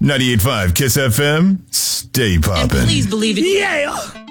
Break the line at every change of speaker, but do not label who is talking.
98.5 KISS FM. Stay poppin'.
And please believe it.
Yeah.